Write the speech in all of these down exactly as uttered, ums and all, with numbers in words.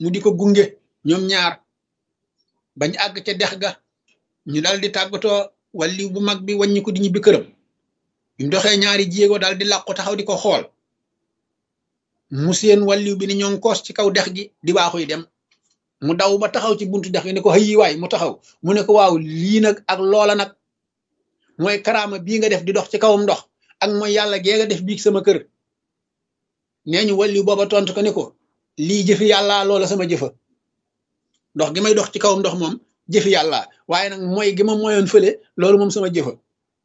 mu di ko gunge ñoom ñaar bañ àgg ca dex ga ñu dal di tàggatoo walliw bu mag bi wàññi ko di ñibbi këram bi mu doxee ñaari jéego daal di làqu taxaw di ko xool mu seen walliw bi ni ñoo koos ci kaw dex gi di waaxuy dem mu daw ba taxaw ci buntu dex gi ne ko xëyi waay mu taxaw mu ne ko waaw lii nag ak loola nag mooy karaama bii nga def di dox ci kawam ndox ak mooy yàlla gee nga def biig sama kër nee ñu walliw booba tontu ko ne ko lii jëfi yàlla loola sama jëfa ndox gi may dox ci kawam ndox moom jëfi yàlla waaye nag mooy gi ma moyoon fële loolu moom sama jëfa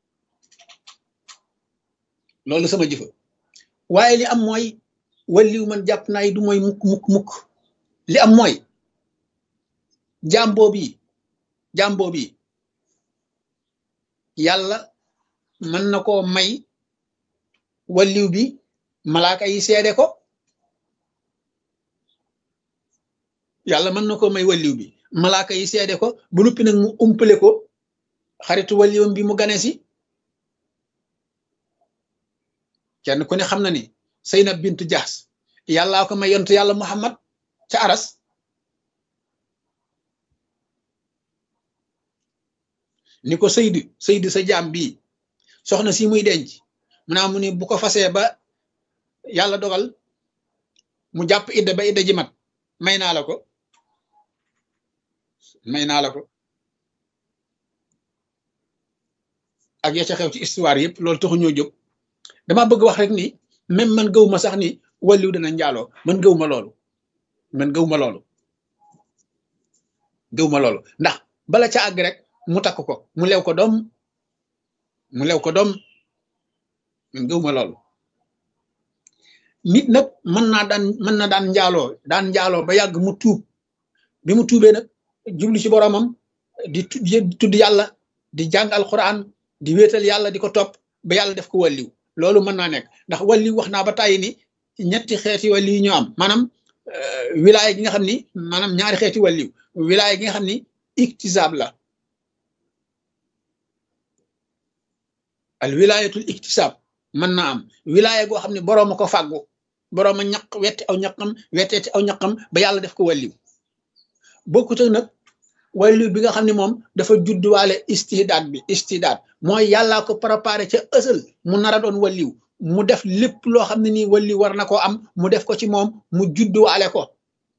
loolu sama jëfa waaye li am mooy walliw man jàpp naa du mooy mukk mukk mukk li am mooy jàmboo bi jàmboo bi yàlla mën na koo may walliw bi malaaka yi seede ko yàlla mën na koo may walliw bi malaaka yi seede ko bu nuppi nag mu umpale ko xaritu walliwam bi mu gane si kenn ku ne xam na ni Seynab bintu Jaas yàllaa ko may yontu yàlla Muhammad ca aras ni ko Seydi Seydi sa jaam bii soxna si muy denc mu naa mu ni bu ko fasee ba yàlla dogal mu jàpp idda ba idda ji mat may naa la ko may naa la ko ak ya ca xew ci histoire yëpp loolu taxu ñoo jóg dama bëgg wax rek ni même man gëw ma sax ni walliw dana njaaloo man gëw ma loolu man gëw ma loolu gëw ma loolu ndax bala ca àgg rek mu takk ko mu lew ko doom mu lew ko doom man gëw ma loolu nit nag mën naa daan mën na daan njaaloo daan njaaloo ba yàgg mu tuub bi mu tuubee nag jublu ci boromam di tudd yàlla di jàng alquran di wéetal yàlla di ko topp ba yàlla def ko walliw loolu mën naa nekk ndax walliw wax naa ba tàyyi ni ñetti xeeti walliw yi ñoo am maanaam wilaaya gi nga xam ni maanaam ñaari xeeti walliw wilaaya gi nga xam ni iktisaab la al wilaayatul iktisaab mën naa am wilaaya goo xam ne boroom a ko fàggu boroom a ñaq wetti aw ñaqam wetteeti aw ñaqam ba yàlla def ko walliw bokkut ak nag walliw bi nga xam ne moom dafa judduwaale istidaad bi istidaad mooy yàllaa ko préparé ca ësal mu nar a doon walliw mu def lépp loo xam ne nii walliw war na koo am mu def ko ci moom mu judduwaale ko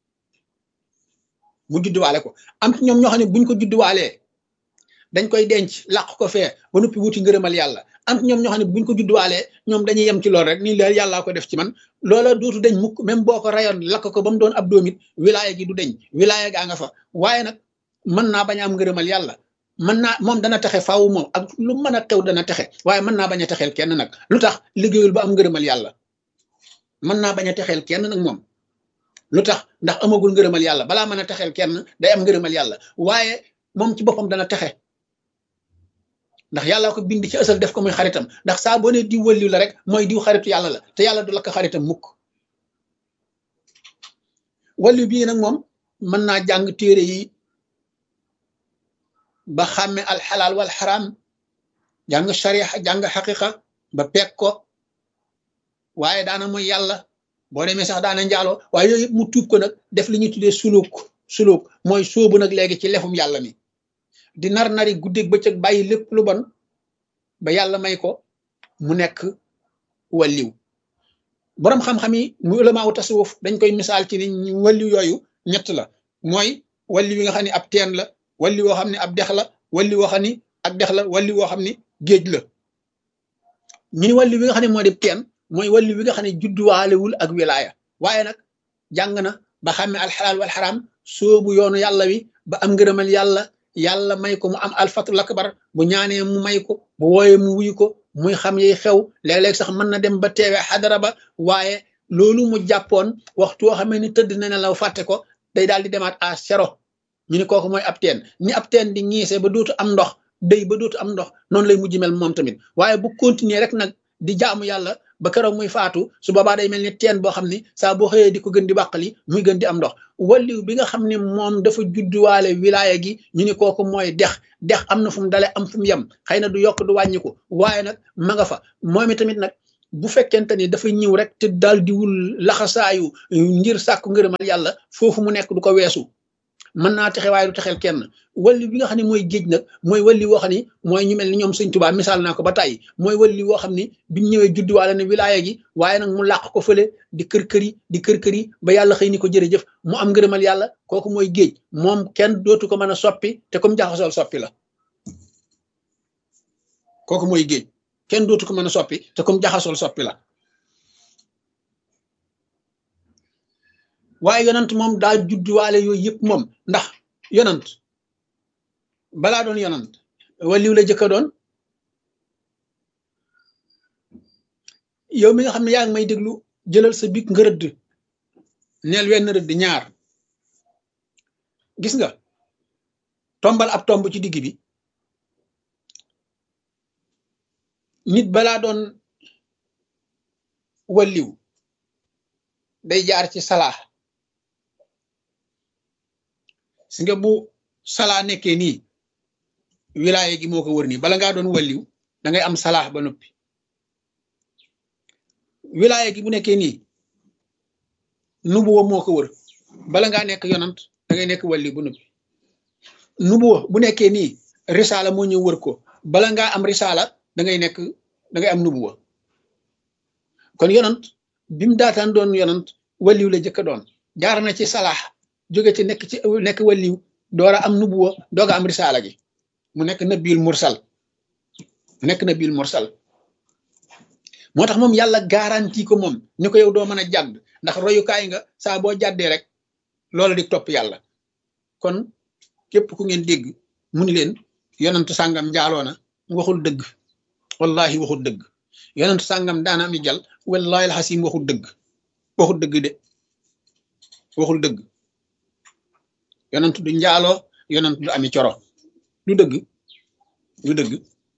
mu judduwaale ko am ci ñoom ñoo xam ne buñ ko judduwaalee dañ koy denc làq ko fee ba noppi wuti ngërëmal yàlla am ci ñoom ñoo xam ne buñ ko judduwaalee ñoom dañuy yem ci loolu rek nii leer yàllaa ko def ci man loola dootu dañ mukk même boo ko rayoon lakk ko ba mu doon ab doomit wilaaya gi du deñ wilaaya gaa nga fa waaye nag mën naa bañ a am ngërëmal yàlla mën naa moom dana texe faaw moom ak lu mën a xew dana texe waaye mën naa bañ a texeel kenn nag lu tax liggéeyul ba am ngërëmal yàlla mën naa bañ a texeel kenn nag moom lu tax ndax amagul ngërëmal yàlla balaa mën a texeel kenn day am ngërëmal yàlla waaye moom ci boppam dana texe ndax yàlla ko bind ci ësal def ko muy xaritam ndax saa boo ne diw walliw la rek mooy diw xaritu yàlla la te yàlla du lakk xaritam mukk walliw bii nag moom mën naa jàng téere yi ba xàmme alxalaal wal xaraam jàng sharia jàng xaqiqa ba peeg ko waaye daana mooy yàlla boo demee sax daana njaaloo waaye yooyu yëpp mu tuub ko nag def li ñuy tuddee suluk suluk mooy sóobu nag léegi ci lefum yàlla mi di nar nari guddeeg bëccëg bàyyi lépp lu bon ba yàlla may ko mu nekk walliw boroom xam-xam yi mu ulamaawu tasawuf dañ koy misaal ci ni walliw yooyu ñett la mooy walliw yi nga xam ne ab teen la walliw woo xam ne ab dex la walliw woo xam ni ak dex la walliw woo xam ni géej la ñu ni walliw bi nga xam ne moo di teen mooy walliw bi nga xam ne judduwaalewul ak wilaaya waaye nag jàng na ba xàmme alxalaal wal xaraam soobu yoonu yàlla wi ba am ngërëmal yàlla yàlla may ko mu am alfatul akbar bu ñaanee mu may ko bu wooyee mu wuyu ko muy xam yi xew léeg-léeg sax mën na dem ba teewee xadara ba waaye loolu mu jàppoon waxtu woo xamee ni tëdd na ne law fàtte ko day daal di demaat à zéro ñu ni kooku mooy ab teen ni ab teen di ñiisee ba dootu am ndox day ba dootu am ndox noonu lay mujj mel moom tamit waaye bu continuer rek nag di jaamu yàlla ba keroog muy faatu su boobaa day mel ni teen boo xam ni saa boo xëyee di ko gën di wàqali muy gën di am ndox walliw bi nga xam ne moom dafa judduwaale wilaaya gi ñu ni kooku mooy dex dex am na fu mu dale am fu mu yem xëy na du yokk du wàññiku waaye nag ma nga fa moom tamit nag bu fekkente ni dafa ñëw rek te daal diwul laxasaayu ngir sàkku ngërëmal yàlla foofu mu nekk du ko weesu mën naa texe waaye du texel kenn walli bi nga xam ne mooy géej nag mooy walli woo xam ni mooy ñu mel ni ñoom sëñ Tuubaa misaal naa ko ba tàyyi mooy walli woo xam ni bi mu ñëwee juddiwaale ne wilaaya gi waaye nag mu làq ko fële di kër kër yi di kër kër yi ba yàlla xëy ni ko jërëjëf mu am ngërëmal yàlla kooku mooy géej moom kenn dootu ko mën a soppi te comme jaxasool soppi la kooku mooy géej kenn dootu ko mën a soppi te comme jaxasool soppi la waaye yonant moom daa judduwaale yooyu yëpp moom ndax yonant balaa doon yonant waliw la jëkka doon yow mi nga xam ne yaa ngi may déglu jëlal sa big nga rëdd neel wenn rëdd ñaar gis nga tombal ab tomb ci digg bi nit balaa doon waliw day jaar ci salaa si nga bu salaa nekkee nii wilaaye gi moo ko wër nii bala ngaa doon waliw da ngay am salaax ba noppi wilaaye gi bu nekkee nii nubuwa moo ko wër bala ngaa nekk yonant da ngay nekk waliw ba noppi nubuwa bu nekkee nii risaala moo ñëw wër ko bala ngaa am risaala da ngay nekk da ngay am nubuwa kon yonant bi mu daataan doon yonant waliw la jëkka doon jaar na ci salaax jóge ci nekk ci nekk waliw doora am nubuwa dooga am risaala gi mu nekk nabil mursal mu nekk nabil mursal moo tax moom yàlla garanti ko moom ni ko yow doo mën a jàdd ndax royukaay nga saa boo jàddee rek loolu di topp yàlla kon képp ku ngeen dégg mu ni leen yonent sàngam njaaloona waxul dëgg wallahi waxul dëgg yonent sàngam daana ami jal wallahi alxasim waxul dëgg waxul dëgg de waxul dëgg yonent du njaaloo yonent du ami coro du dëgg du dëgg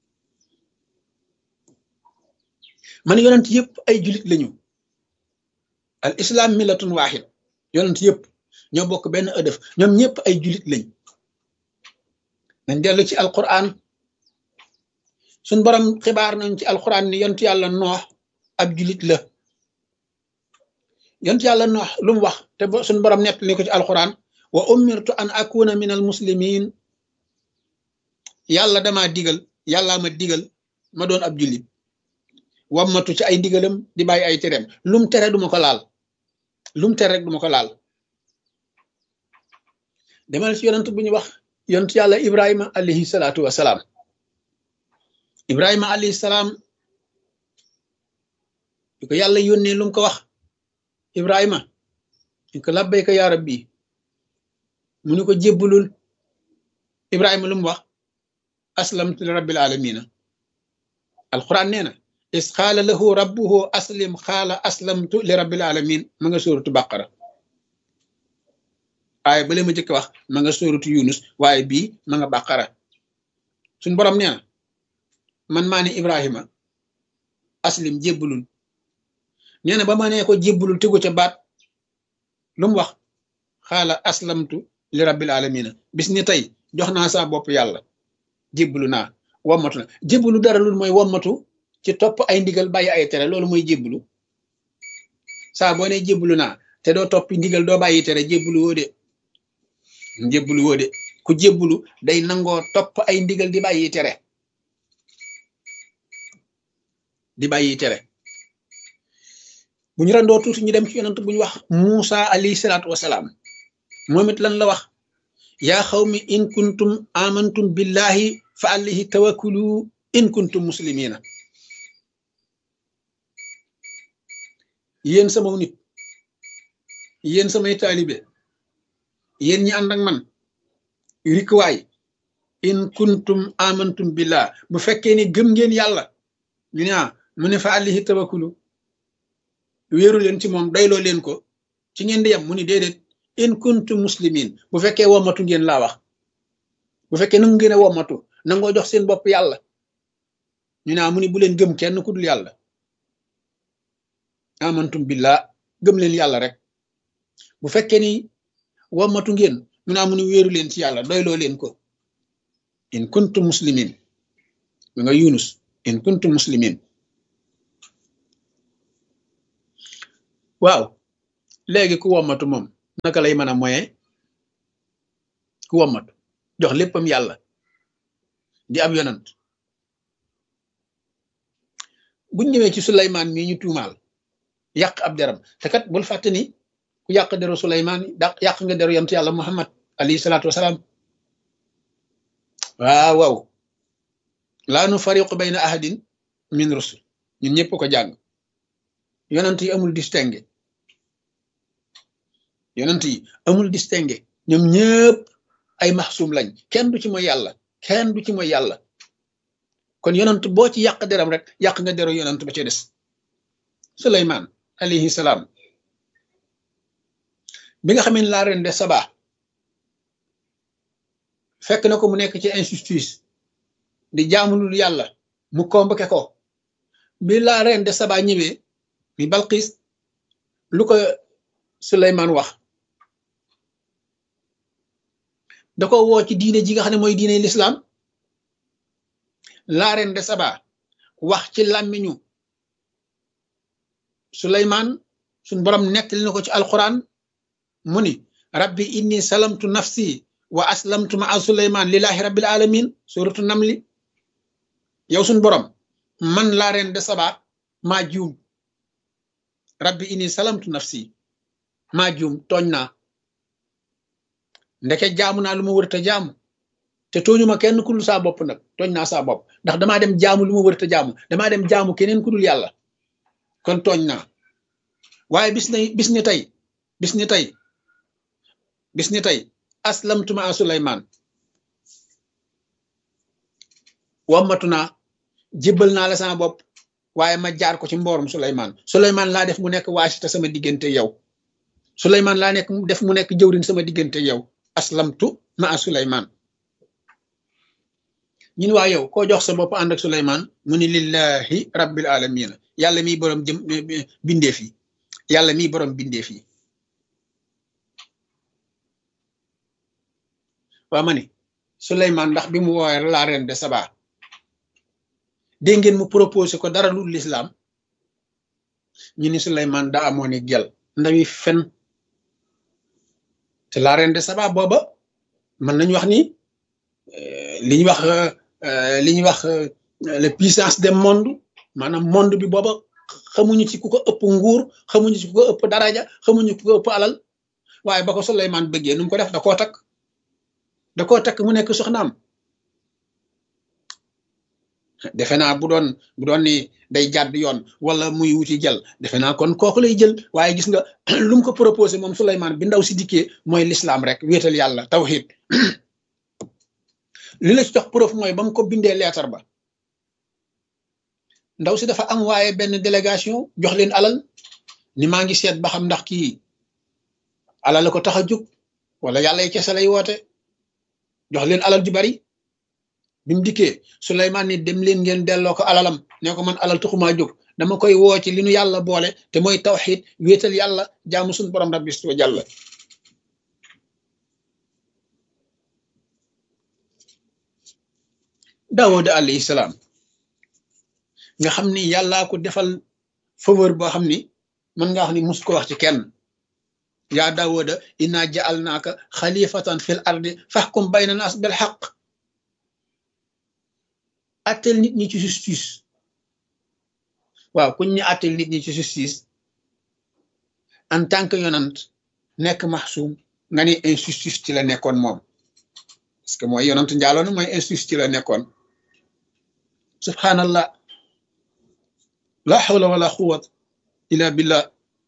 man yonent yëpp ay julit lañu al islam millatun wahid yonent yëpp ñoo bokk benn ëdëf ñoom ñëpp ay julit lañ nañ dellu ci alquran suñ borom xibaar nañ ci alquran ni yonent yàlla noox ab julit la yonent yàlla noox lu mu wax te suñ borom nett li ko ci alquran wa umirtu an akuna min al muslimin yàlla dama digal yàllaa ma digal ma doon ab jullit wammatu ci ay ndigalam di bàyyi ay tereem lum tere duma ko laal lum tere rek duma ko laal demal ci yonent bu ñu wax yonent yàlla ibrahima alayhi salaatu wasalaam ibrahima alayhi salaam di ko yàlla yónnee lu mu ko wax ibrahima di ko labbayka yaa rabbi mu ni ko jébbulul ibrahima lu mu wax aslamtu li rabbil alamina alquran nee na is xaala lahu rabbuhu aslim xaala aslamtu li rabbil alamin ma nga sóoratu baqara waaye bale ma jëkk wax ma nga sóoratu yunus waaye bii ma nga baqara suñ borom nee na man maa ne ibrahima aslim jébbulul nee na ba ma nee ko jébbulul tegu ca baat lu mu wax xaala aslamtu li rabbil alamina bis ni tey jox naa saa bopp yàlla jébbulu naa wommatu na jébbulu dara lu mooy wommatu ci topp ay ndigal bàyyi ay tere loolu mooy jébbulu saa boo ne jébbulu naa te doo toppi ndigal doo bàyyi tere jébbulu woo de jébbulu woo de ku jébbulu day nangoo topp ay ndigal di bàyyi tere di bàyyi tere bu ñu randoo tuuti ñu dem ci yonent bu ñu wax Muusa alayhi salaatu wasalaam moom it lan la wax yaa xawmi in kuntum amantum billahi fa alayhi tawakkulu in kuntum muslimina yéen sama nit yéen samay taalibe yéen ñi ànd ak man rikwaay in kuntum amantum billah bu fekkee ni gëm ngeen yàlla ñu ne mu ne fa alayhi tawakkulu wéeru leen ci moom doyloo leen ko ci ngeen di yam mu ni déedéet in kuntum muslimin bu fekkee wommatu ngeen laa wax bu fekkee nangu ngeen a wommatu nangoo jox seen bopp yàlla ñu ne mu ni bu leen gëm kenn ku dul yàlla amantum billah gëm leen yàlla rek bu fekkee ni wommatu ngeen ñu ne mu ni wéeru leen ci yàlla doyloo leen ko in kuntum muslimin mi nga yunus in kuntum muslimin waaw léegi ku wommatu moom naka lay mën a moye ku wommatu jox léppam yàlla di ab yonant buñ ñëwee ci Suleymaan mii ñu tuumaal yàq ab deram te kat bul fàtte ni ku yàq deru Suleymaan daq yàq nga deru yonent yàlla Muhammad alayhi salaatu wasalaam waaw waaw laa nu fariqu bayna ahadin min rusul ñun ñëpp ko jàng yonent yi amul distingué yonent yi amul distingué ñoom ñëpp ay maxsuum lañ kenn du ci mooy yàlla kenn du ci mooy yàlla kon yonent boo ci yàq deram rek yàq nga deru yonent ba ci des Suleymaan alayhi salaam bi nga xamee ne laa reine de Saba fekk na ko mu nekk ci injustice di jaamulul yàlla mu convoqué ko bi laa reine de Saba ñëwee mi Balqis lu ko Suleymaan wax da ko woo ci diine ji nga xam ne mooy diine l'islam la reine de Saba wax ci làmmiñu Suleymaan suñ borom nettali na ko ci alquran mu ni rabbi inni salamtu nafsi wa aslamtu ma a Suleymaan lillahi rabbil alamin suratu namli yow suñ borom man la reine de Saba maa juum rabbi inni salamtu nafsi maa juum tooñ naa ndeke jaamu naa lu ma wërta jaamu te tooñuma kenn ku dul saa bopp nag tooñ naa saa bopp ndax damaa dem jaamu lu ma wërta jaamu damaa dem jaamu keneen ku dul yàlla kon tooñ naa waaye bis na bis ni tey bis ni tey bis ni tey aslamtu ma Suleymaan wammatu naa jébbal naa la sama bopp waaye ma jaar ko ci mboorum Suleymaan Suleymaan laa def mu nekk waasita sama diggante yow Suleymaan laa nekk def mu nekk jëwriñ sama diggante yow aslamtu ma Suleymaan ñun waa yow koo jox sa bopp ànd ak Suleymaan mu ni lillahi rabbil alamin yàlla miy borom jëm bindeef yi yàlla miy borom bindeef yi waa ma ni Suleymaan ndax bi mu woowee la reine de Saba dégg ngeen mu proposé ko dara lu l'islam ñu ni Suleymaan daa amoon i gel ndawi fen te la reine de Saba booba mën nañu wax ni li ñuy wax li ñuy wax la puissance des mondes maanaam monde bi booba xamuñu ci ku ko ëpp nguur xamuñu ci ku ko ëpp daraja xamuñu ku ko ëpp alal waaye ba ko Suleymaan bëggee nu mu ko def da koo takk da koo takk mu nekk soxnaam defe naa bu doon bu doon ni day jàdd yoon wala muy wuti jël defe naa kon kooku lay jël waaye gis nga lu mu ko proposé moom Suleymaan bi ndaw si dikkee mooy l'islam rek wéetal yàlla tawhid li la ci jox preuve mooy ba mu ko bindee leetar ba ndaw si dafa am waaye benn délégation jox leen alal ni maa ngi seet ba xam ndax kii alal la ko tax a jóg wala yàlla yi kese lay woote jox leen alal ju bari bi mu dikkee Suleymaan ni dem leen ngeen delloo ko alalam ne ko man alal taxumaa jóg dama koy woo ci li nu yàlla boole te mooy tawxiid wéetal yàlla jaamu suñu borom rabbi wa jàlla Daawuda alayhi salaam nga xam ni yàllaa ko defal faveur boo xam ni mën nga wax ni mus ko wax ci kenn yaa Daawuda inna ja'alnaaka xalifatan fil ardi fahkum bayna naas bil haqq attel nit ñi ci justice waaw kuñ ñu attel nit ñi ci justice en tant que yonant nekk maxsuum nga ni injustice ci la nekkoon moom parce que mooy yonant njaaloon mooy injustice ci la nekkoon subhanallah la hawla wala quwwata illa billah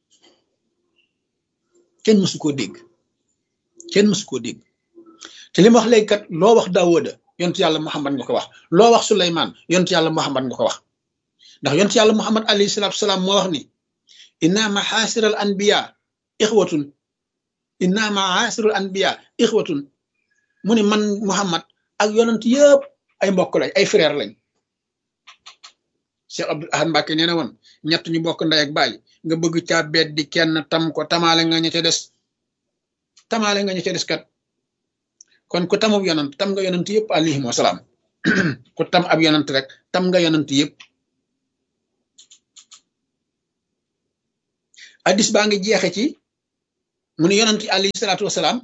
kenn mësu koo dégg kenn mësu koo dégg te li ma wax léegi kat loo wax Daawuda yontu yàlla Muhammad nga ko wax loo wax Suleymaan yontu yàlla Muhammad nga ko wax ndax yontu yàlla Muhammad alayhi salaatu wasalaam moo wax ni inna maxaasir al anbiya ixwatun inna maxaasir al anbiya ixwatun mu ni man Muhammad ak yonent yëpp ay mbokk lañ ay frère lañ Cheikh Abdul Ahad Mbàkke nee na woon ñett ñu bokk ndey ak baay nga bëgg caa beet di kenn tam ko tamaale nga ña ca des tamaale nga ña ca des kat kon ku tamub yonant tam nga yonant yëpp alayhim wasalaam ku tam ab yonant rek tam nga yonant yëpp addis baa ngi jeexe ci mu ne yonent alayhi salaatu wasalaam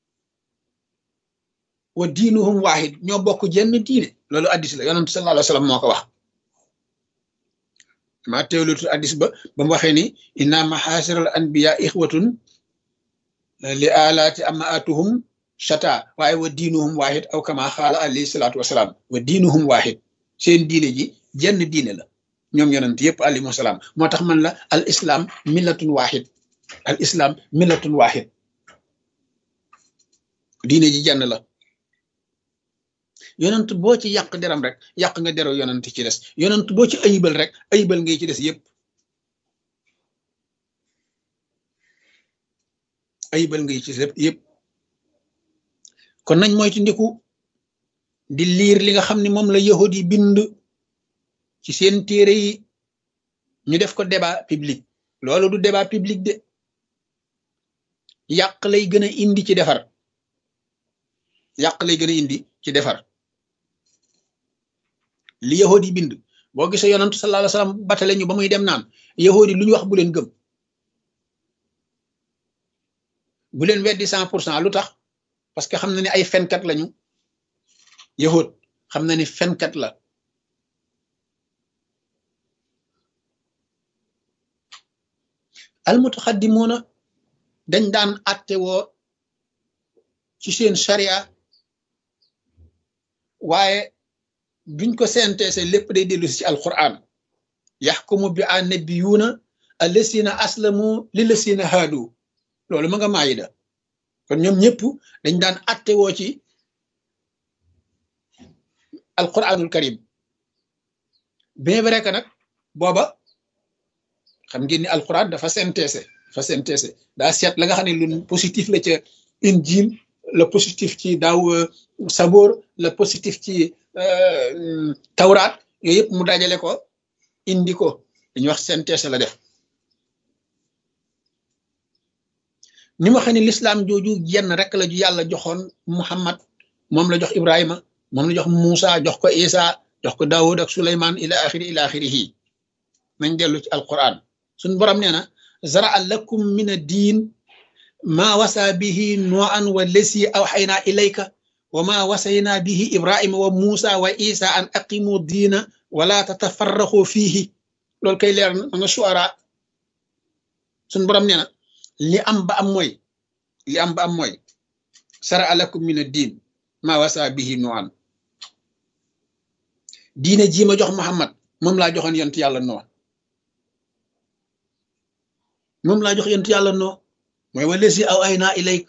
wa diinuhum waahid ñoo bokk jenn diine loolu addis la yonent sallallahu alayhi wa sallam moo ko wax maa teewlutu addis ba ba mu waxee ni inna maxaasiral anbiya ixwatun li alaati amaatuhum shata waaye wa diinuhum waahid aw kama xaala alayhi salaatu wasalaam wa diinuhum waahid seen diine ji jenn diine la ñoom yonent yëpp alayhi wasalaam moo tax man la al islam millatun waahid al islam millatun waahid diine ji jenn la yonent boo ci yàq deram rek yàq nga deru yonent ci des yonent boo ci ayibal rek ayibal ngay ci des yëpp ayibal ngay ci des yëpp kon nañ mooy ci ndiku di liir li nga xam ne moom la yahudi yi bind ci seen téere yi ñu def ko débat public loolu du débat public de yàq lay gën a indi ci defar yàq lay gën a indi ci defar li yahudi yi bind boo gisee yonantu sallallahu alayhi wasallam batale ñu ba muy dem naan yahudi lu ñu wax bu leen gëm bu leen weddi cent pour cent lu tax parce que xam na ne ay fenkat lañu yahud xam na ni fenkat la almutaxaddimoona dañ daan atte woo ci seen sharia waaye duñ ko senteese lépp day dellu si ci alquran yaxkumu bi annabiyuuna allasina aslamu lillasina haadu loolu ma nga maayida kon ñoom ñëpp dañ daan atte woo ci alquranul karim bien vrai que nag booba xam ngeen ni alquran dafa synthèse dafa synthèse daa seet la nga xam ne lu positif la ca injil le positif ci daaw saboor le positif ci tawraat yooyu yëpp mu dajale ko indi ko dañuy wax synthèse la def ni ma xam ne l'islam jooju jenn rek la ju yàlla joxoon Muhammad moom la jox Ibrahima moom la jox Moussa jox ko Isa jox ko Daawud ak Suleymaan ila axiri ila axirihi nañ dellu ci alquran suñ borom nee na zaraa lakum min ad-diin maa wasa bihi nuuhan wa lasi awxaynaa ilayka wa maa wasaynaa bihi Ibrahima wa Moussa wa Isa an aqimu diina wala tatafarraxu fiihi loolu kay leer na nga suara suñ borom nee na li am ba am mooy li am ba am mooy zaraa lakum min ad-diin maa wasa bihi nuuhan diine ji ma jox Muhammad moom laa joxoon yonent yàlla noo moom laa jox yonent yàlla noo mooy wala si aw ay naa ilayk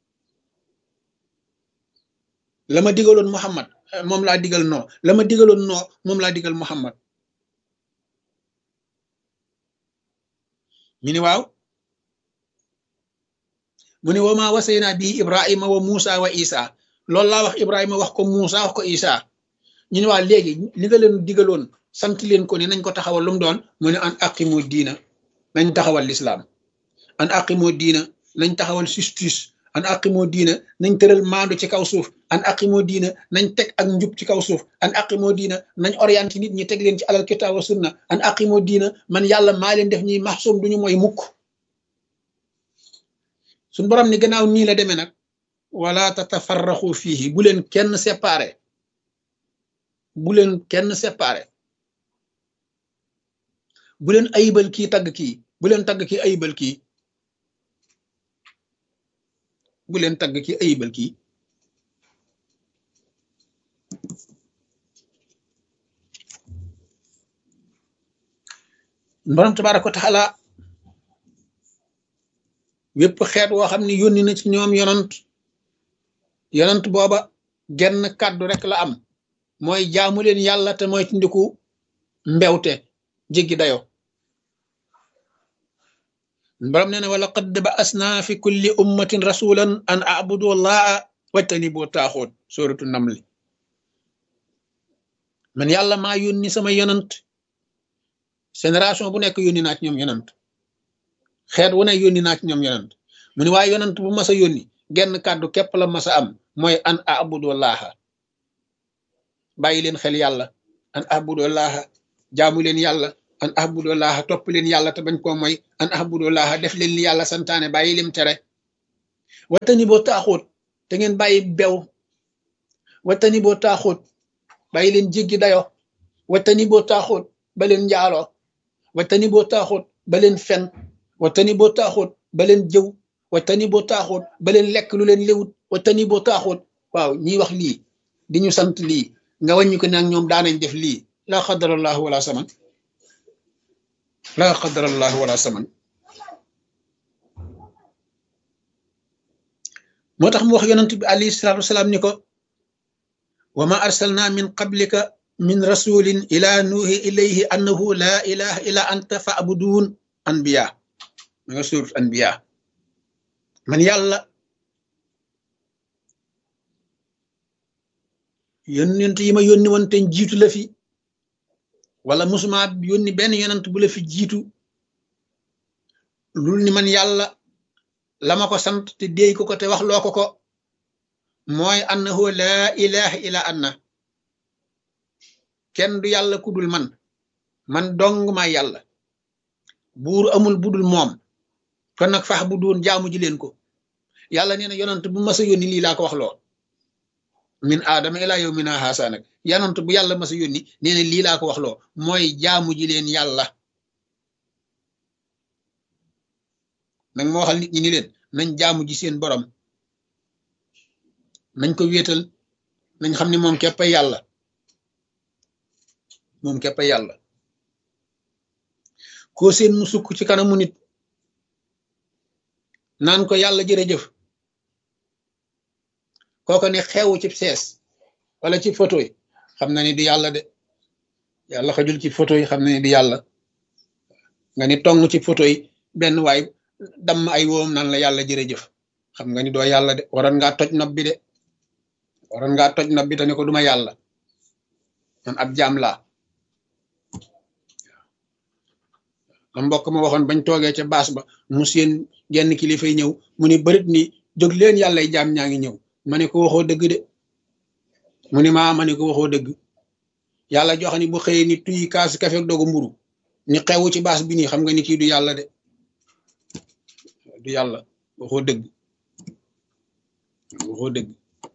la ma digaloon Muhammad moom laa digal noo la ma digaloon noo moom laa digal Muhammad ñu ni waaw mu ne wa maa wasaynaa bii Ibrahima wa Moussa wa Isa loolu laa wax Ibrahima wax ko Moussa wax ko Isa ñu ne waa léegi li nga leen digaloon sant leen ko ne nañ ko taxawal lu mu doon mu ne an aqimu diina nañ taxawal lislaam an aqimu diina nañ taxawal justice an aqimu diina nañ tëral maandu ci kaw suuf an aqimu diina nañ teg ak njub ci kaw suuf an aqimu diina nañ orienté nit ñi teg leen ci alal kitaab wa sunna an aqimu diina man yàlla maa leen def ñuy maxsum duñu mooy mukk suñ borom ni gannaaw nii la demee nag wala tatafarraxu fiihi bu leen kenn séparé bu leen kenn séparé bu leen ayibal kii tagg kii bu leen tagg kii ayibal kii bu leen tagg kii ayibal kii borom tabaaraka wa taala wépp xeet woo xam ne yónni na ci ñoom yonant yonant booba genn kàddu rek la am mooy jaamu leen yàlla te mooy tindiku mbewte jéggi dayo borom nee na wala qad ba'asna fi kulli ummatin rasulan an a'budu allaha wajtanibu taaxoot suratu namli man yàlla maa yónni sama yonant génération bu nekk yónni naa ci ñoom yonant xeet wu ne yónni naa ci ñoom yonant mu ne waaye yonant bu mas a yónni genn kàddu képp la mas a am mooy an a'budu allaha bàyyi leen xel yàlla an a'budu allaha jaamu leen yàlla an ahbudullaha topp leen yàlla te bañ koo mooy an ahbudullaha def leen li yàlla santaane bàyyi lim tere watani boo taaxóot te ngeen bàyyi bew watani boo taaxóot bàyyi leen jéggi dayo watani boo taaxóot ba leen njaaloo watani boo taaxóot ba leen fen watani boo taaxóot ba leen jëw watani boo taaxóot ba leen lekk lu leen léwut watani boo taaxóot waaw ñiy wax lii di ñu sant lii nga wàññi ko nag ñoom daanañ def lii laa qadarallahu wala saman laa qadarallahu wala saman moo tax mu wax yonent bi alayhi salaatu wasalaam ni ko wa ma arsalna min qablika min rasulin ila nuuhi ilayhi annahu la ilaha illa anta fa'budun anbiya ma nga surat anbiya man yàlla yonent yi ma yónni woon te jiitu la fi wala musuma yónni benn yonent bu la fi jiitu lul ni man yàlla la ma ko sant te déey ko ko te wax loo ko ko mooy annahu laa ilaha illa anna kenn du yàlla ku dul man man dong maa yàlla buur amul budul moom kon nag fax bu doon jaamu ji leen ko yàlla nee na yonent bu mas a yónni lii laa ko wax loo min aadama ilaa yawmina haasa nag yonent bu yàlla mas a yónni nee na lii laa ko wax loo mooy jaamu ji leen yàlla nag ma waxal nit ñi ni leen nañ jaamu ji seen borom nañ ko wéetal nañ xam ne moom képp ay yàlla moom képp ay yàlla koo seen mu sukk ci kanamu nit naan ko yàlla jërëjëf kooko ne xewu ci sees wala ci photo yi xam na ni du yàlla de yàlla xajul ci photo yi xam na ni du yàlla nga ni tong ci photo yi benn waay damm ay woom naan la yàlla jërëjëf xam nga ni doo yàlla de waroon ngaa toj nopp bi de waroon ngaa toj nopp bi te ne ko duma yàlla man ab jaam laa la mbokk ma waxoon bañ toogee ca baas ba mu seen genn kilifay ñëw mu ni bërit ni jóg leen yàllay jaam ñaa ngi ñëw ma ne ko waxoo dëgg de mu ni maa ma ne ko waxoo dëgg yàlla joxe ni bu xëyee ni tuy kaas kafe ak dogu mburu ni xewu ci baas bi nii xam nga ni kii du yàlla de du yàlla waxoo dëgg waxoo dëgg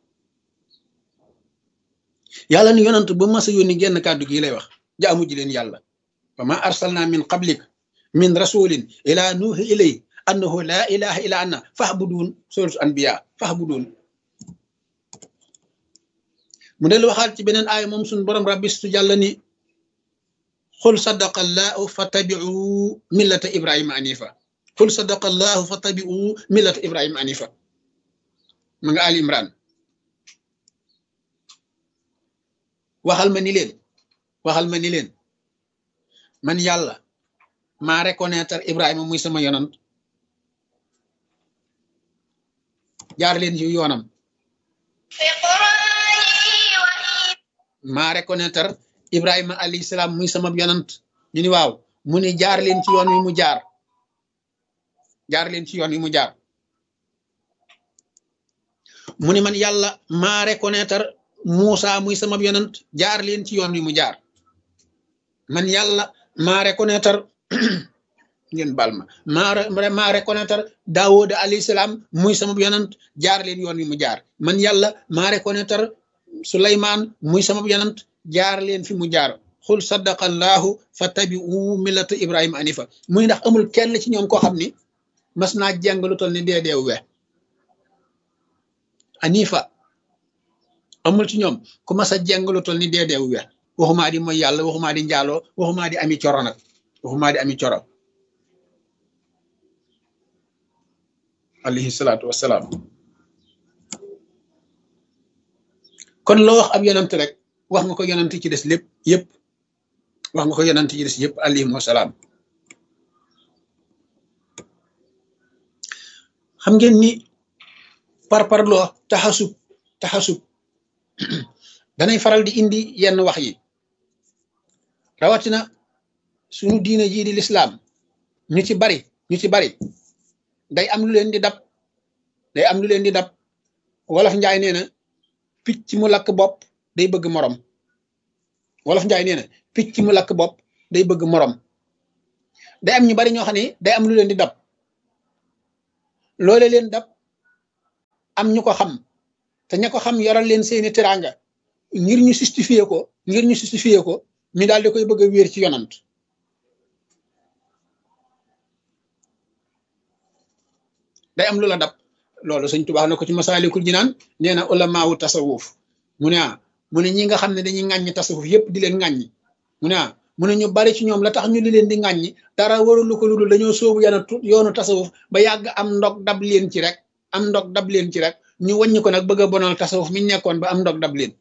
yàlla ni yonant ba mas a yónni genn kàddu gi lay wax jaamu ji leen yàlla wa ma arsalna min qablik min rasulin ila nuuhi ilay annahu la ilaha illa anna fahbudun suratu anbiya fahbudun mu del waxaat ci beneen aaya moom suñ borom rabbistu jàlla ni xul sadaqa allahu fattabi'u millata ibrahima anifa xul sadaqa allahu fattabi'u millata ibrahima anifa ma nga ali imran waxal ma ni leen waxal ma ni leen man yàlla maa reconnaître ibrahima muy sama yonant jaar leen ci yoonam maa reconnaître ibrahima alayhi salaam muy sama yonant ñu ni waaw mu ni jaar leen ci yoon wi mu jaar jaar leen ci yoon wi mu jaar mu ni man yàlla maa reconnaître Muusa muy sama yonant jaar leen ci yoon wi mu jaar man yàlla maa reconnaître ngeen bal ma maa maa reconnaître Daawuda alayhi salaam muy sama yonant jaar leen yoon wi mu jaar man yàlla maa reconnaître Suleymaan muy sama yonant jaar leen fi mu jaar xul sadaqa allahu fattabi'u millata ibrahima anifa muy ndax amul kenn ci ñoom koo xam ni mas naa jàng lu toll ni dee deew we anifa amul ci ñoom ku mas a jàng lu toll ni dee deew we waxumaa di mooy yàlla waxumaa di njaaloo waxumaa di ami coro nag waxumaa di ami coro alayhi salaatu wassalaam kon loo wax ab yonant rek wax nga ko yonant ci des lépp yëpp wax nga ko yonant ci des yëpp alayhi wasalaam xam ngeen ni par parloo taxasub taxasub danay faral di indi yenn wax yi rawatina suñu diine jii di lislaam ñu ci bari ñu ci bari day am lu leen di dab day am lu leen di dab wolof njaay nee na picc mu lakk bopp day bëgg morom wolof njaay nee na picc mu lakk bopp day bëgg morom day am ñu bari ñoo xam ne day am lu leen di dab loole leen dab am ñu ko xam te ña ko xam yoral leen seeni teraanga ngir ñu justifier ko ngir ñu justifier ko ñu daal di koy bëgg a wéer ci yonant day am lu la dab loolu Sëñ Tuubaa na ko ci Masaalikul Jinaan nee na ulamaawu tasawuf mu ne ah mu ne ñi nga xam ne dañuy ŋàññi tasawuf yépp di leen ŋàññi mu ne ah mu ne ñu bari ci ñoom la tax ñu li leen di ŋàññi dara warulu ko lu dul dañoo sóobu yana yoonu tasawuf ba yàgg am ndog dab leen ci rek am ndog dab leen ci rek ñu wàññi ko nag bëgg a bonal tasawuf mi nekkoon ba am ndog dab leen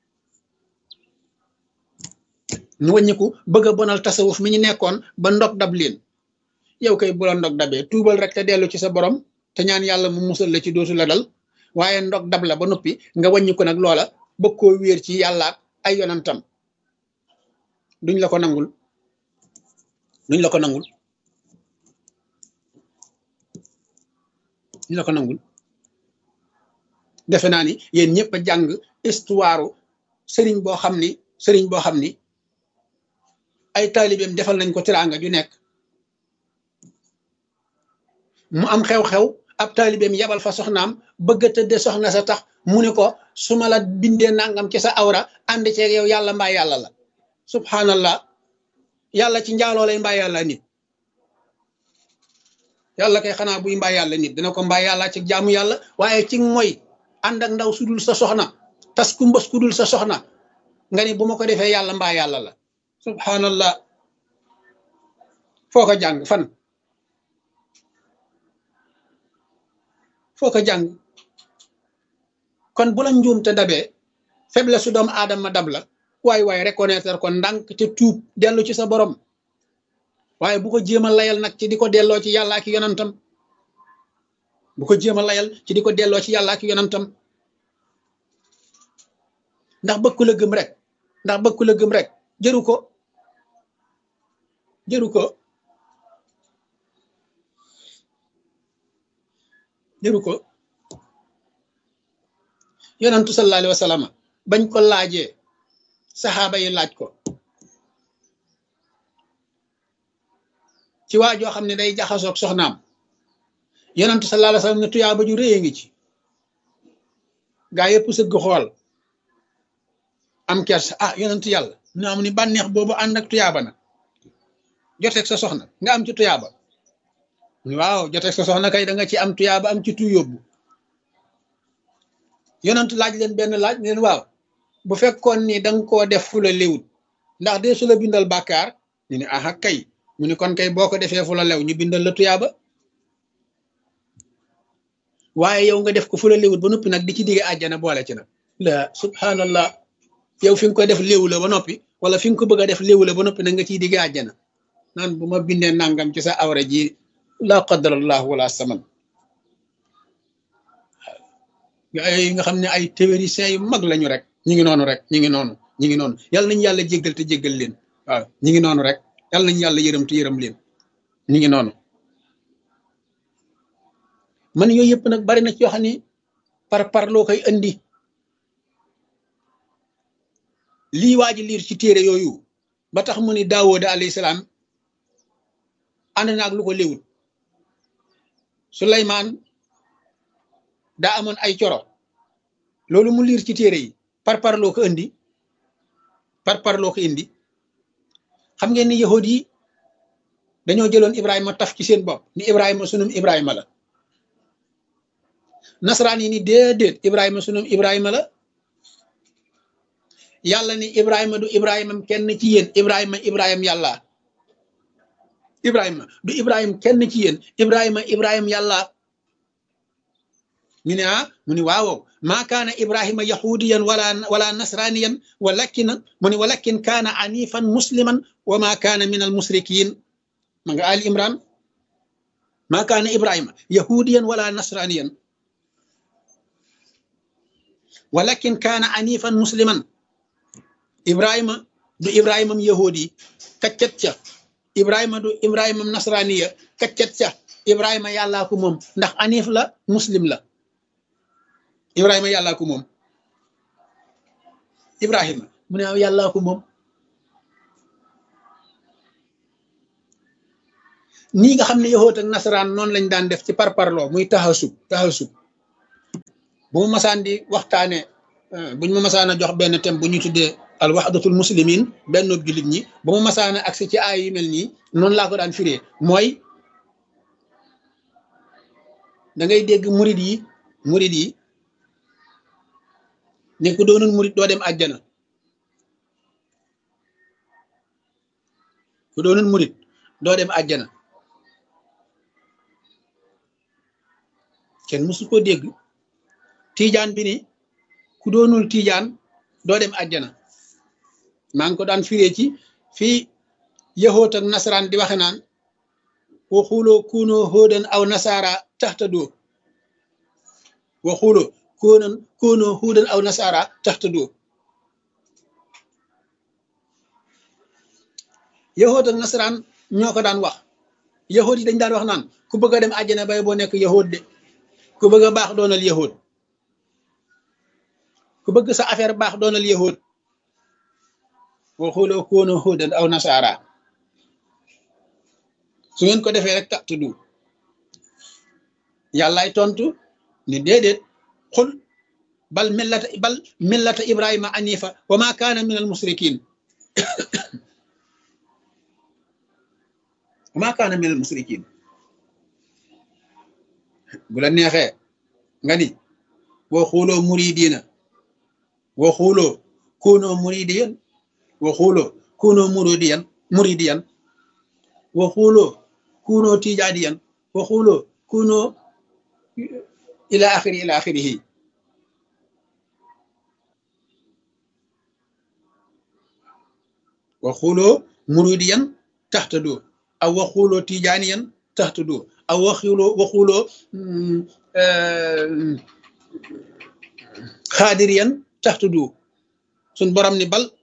ñu wàññiku bëgg a bonal tasawuf mi ñu nekkoon ba ndog dab leen yow kay bu la ndog dabee tuubal rek te dellu ci sa borom te ñaan yàlla mu musal la ci dootu la dal waaye ndog dab la ba noppi nga wàññi ko nag loola bëgg koo wéer ci yàlla ak ay yonantam duñ la ko nangul duñ la ko nangul duñ la ko nangul defe naa ni yéen ñëpp a jàng histoire sëriñ boo xam ni sëriñ boo xam ni ay taalibeem defal nañ ko teraanga ju nekk mu am xew-xew ab taalibeem yabal fa soxnaam bëgg a tëdde soxna sa tax mu ne ko su ma la bindee nangam ci sa awra ànd ceeg yow yàlla mbaa yàlla la subhanallah yàlla ci njaaloo lay mbaa yàlla nit yàlla kay xanaa buy mbaa yàlla nit dina ko mbaa yàlla ci jaamu yàlla waaye ci mooy ànd ak ndaw sudul sa soxna tas ku mbës ku dul sa soxna nga ni bu ma ko defee yàlla mbaa yàlla la subhanallah foo ko jàng fan foo ko jàng kon bu la njuum te dabee faible su doomu aadama dab la waay waay reconnaître ko ndànk te tuub dellu ci sa borom waaye bu ko jéem a layal nag ci di ko delloo ci yàlla ak yonantam bu ko jéem a layal ci di ko delloo ci yàlla ak yonantam ndax bëgg la gëm rek ndax bëgg la gëm rek jëru ko jëru ko jëru ko yonantu sallallahu alayhi wa sallam bañ ko laajee saxaaba yi laaj ko ci waa joo xam ne day jaxasoog soxnaam yonantu sallallahu alayhi wa sallam ne tuyaaba ju réye ngi ci gaa yëpp sëgg xool am kersa ah yonantu yàlla ñu am ni bànneex boobu ànd ak tuyaaba na joteeg sa soxna nga am ci tuyaaba waaw joteeg sa soxna kay da nga ci am tuyaaba am ci tu yóbbu yonantu laaj leen benn laaj leen waaw bu fekkoon ni da nga koo def fu la léwut ndax dee su la bindal bàkkaar ñu ne aha kay mu ne kon kay boo ko defee fu la lew ñu bindal la tuyaaba waaye yow nga def ko fu la léwut ba noppi nag di ci digge àjjana boole ci nag la subhanallah yow fi nga ko def léwu la ba noppi wala fi nga ko bëgg a def léwu la ba noppi nag nga ciy digge àjjana naan bu ma bindee nangam ci sa awra ji la qadarallah wala saman ay nga xam ne ay théoriciens yu mag lañu rek ñi ngi noonu rek ñi ngi noonu ñi ngi noonu yàlla nañu yàlla jéggal te jéggal leen waaw ñi ngi noonu rek yàlla nañu yàlla yërëm te yërëm leen ñi ngi noonu man yooyu yëpp nag bari na ci yoo xam ne par par loo koy andi lii waa ji liir ci téere yooyu ba tax mu ni Daawuda alayhi salaam ànd na ak lu ko léwul Suleymaan daa amoon ay coro loolu mu liir ci téere yi par par loo ko indi par par loo ko indi xam ngeen ni yahud yi dañoo jëloon Ibrahima taf ci seen bopp ni Ibrahima sunum Ibrahima la nasaraan yi ni déedéet Ibrahima sunum Ibrahima la yàlla ni Ibrahima du Ibrahima kenn ci yéen Ibrahima Ibrahima yàlla Ibrahima du Ibrahima kenn ci yéen Ibrahima Ibrahima yàlla ñu ne ah mu ni waaw maa kaana Ibrahima yahudiyan wala wala nasraniyan walakin mu ni walakin kaana anifan musliman wa maa kaana min al musrikin ma nga Ali Imran maa kaana Ibrahima yahudiyan wala nasraniyan walakin kaana anifan musliman Ibrahima du Ibrahimam yahudi kaccat ca Ibrahima du Ibrahimam nasraniya kaccat ca Ibrahima yàllaa ko moom ndax anif la muslim la Ibrahima yàllaa ko moom Ibrahima mu ne yàllaa ko moom nii nga xam ne yahood ak nasaraan noonu lañ daan def ci parparloo muy taxasub taxasub bu mu masaan di waxtaane buñ ma masaan a jox benn thème bu ñu tuddee al wahdatul muslimin benn jullit ñi bu mu masaan a agsi ci aay yu mel nii noonu laa ko daan firee mooy da ngay dégg murid yi murid yi ne ku doonul murid doo dem àjjana ku doonul murid doo dem àjjana kenn mësu ko dégg tiijaan bi ni ku doonul tiijaan doo dem àjjana maa ngi ko daan firee ci fii yahoot ak nasaraan di waxe naan waxuloo kuunoo hóodan aw nasaara taxtadoo waxuloo koonan koonoo hóodan aw nasaara taxtadoo yahoot ak nasaraan ñoo ko daan wax yahoot yi dañ daan wax naan ku bëgg a dem àjjana bay boo nekk yahoot de ku bëgg a baax doonal yahoot ku bëgg sa affaire baax doonal yahoot waxuloo koonoo hóodan aw nasaara su ngeen ko defee rek taxtadoo yàllaay tontu ni déedéet xul bal millata bal millata ibrahima anifa wa ma kaana min al musrikin wa ma kaana min al musrikin bu la neexee nga ni boo xuuloo muridina boo xuuloo kuunoo muridiyan boo xuuloo kuunoo muridiyan muridiyan boo xuuloo kuunoo tijaadiyan boo xuuloo kuunoo ila axiri ila axirihi waxuloo muridiyan taxtadoo aw waxuloo tijaaniyan taxtadoo aw waxuloo waxuloo xaadiriyan taxtadoo suñ borom ni bal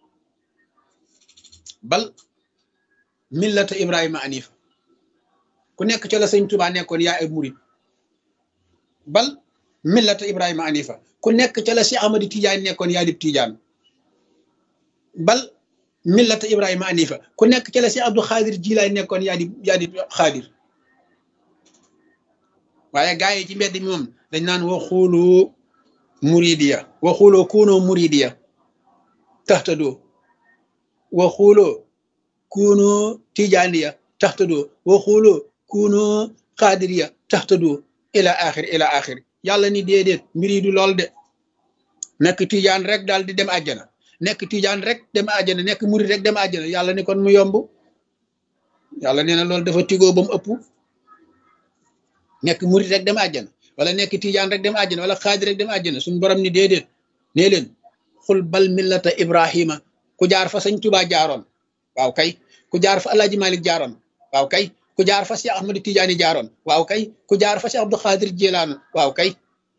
bal millata ibrahima anif ku nekk ca la sëñ Tuubaa nekkoon yaa ay murid bal millata ibrahima anifa ku nekk ca la si Ahmadi Tijaan nekkoon yaa dib Tijaan bal millata ibrahima anifa ku nekk ca la si Abdou Xaadir Jilaay nekkoon yaa di yaa di Xaadir waaye gaa yi ci mbedd mi moom dañ naan waxulu muridiya waxuloo kuunoo muridiya taxtadoo waxuloo kuunoo tijaaniya taxtadoo waxuloo kuunoo xaadiriya taxtadoo ila axir ila axir yàlla ni déedéet mbir yi du lool de nekk tijaan rek daal di dem àjjana nekk tijaan rek dem àjjana nekk murid rek dem àjjana yàlla ni kon mu yomb yàlla nee na loolu dafa tigoo ba mu ëpp nekk murid rek dem àjjana wala nekk tijaan rek dem àjjana wala xaadir rek dem àjjana suñu borom ni déedéet nee leen xul bal millata ibrahima ku jaar fa sëñ Tuubaa jaaroon waaw kay ku jaar fa Alaaji Malik jaaroon waaw kay ku jaar fa Cheikh Ahmadu Tijaani jaaroon waaw kay ku jaar fa Cheikh Abdou Xaadir Jilaan waaw kay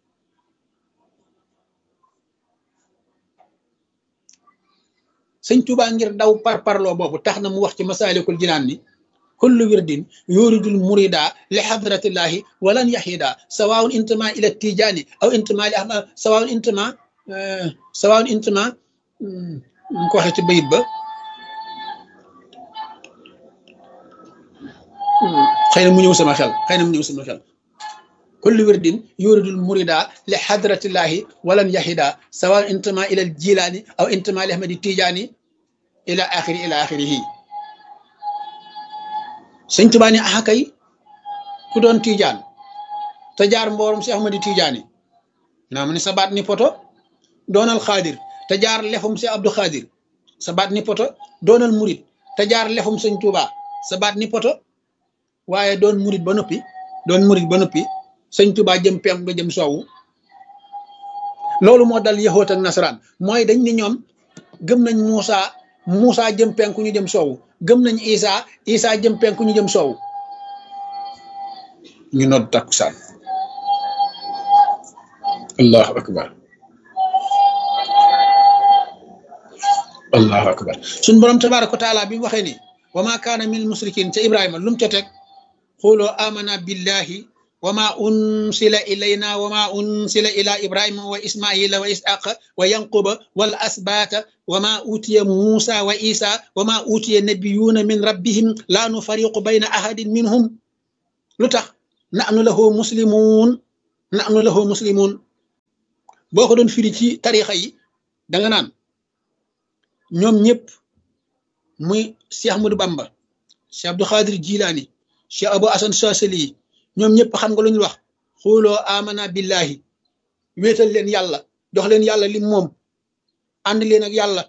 sëñ Tuubaa ngir daw parparloo boobu tax na mu wax ci Masaalikul Jinaan ni kullu wirdin yuridul murida li hadratillahi walan yahida sawaun intama ila tijaani aw intama li ahmad sawaun intama sawaun intama ñu ko waxee ci bayit ba xëy na mu ñëw sama xel xëy na mu ñëw sama xel kullu wirdin yuridul murida li hadratillahi walan yahida sawaun intama ila jilaani aw intama li ahmadi tijaani ila axiri ila axirihi sëñ Tuubaa ni ah kay ku doon tijaan te jaar mboorum si Ahmadi Tijaani naa mu ne sa baat ni poto doonal xaadir te jaar lefum si Abdou Xaadir sa baat ni poto doonal murit te jaar lefum sëñ Tuubaa sa baat ni poto waaye doon murit ba noppi doon murit ba noppi sëñ Tuubaa jëm penk nga jëm soowu loolu moo dal yahoot ak nasaraan mooy dañ ni ñoom gëm nañ Muusa Muusa jëm penku ñu jëm soowu gëm nañ Isa Isa jëm penku ñu jëm soowu ñu nodd takkusaan allahu akbar allahu akbar suñ borom tabaraka wa taala bi mu waxee ni wa ma kaana min musrikin ca Ibrahima lu mu ca teg xuloo amana billahi wa ma unsila ilayna wa ma unsila ila ibrahima wa ismaila wa isaqa wa yanquba wal asbata wa ma utiya musa wa isa wa ma utiya nabiyuna min rabbihim la nufariqu bayna ahadin minhum lu tax nahnu lahu muslimun nahnu lahu muslimun boo ko doon firi ci tarixa yi da nga naan ñoom ñëpp muy Cheikh Ahmadou Bamba Cheikh Abdou Khadir Jilani Cheikh Abou Hasan Chazali ñoom ñëpp xam nga lu ñu wax xooloo amana billahi wéetal leen yàlla jox leen yàlla lim moom ànd leen ak yàlla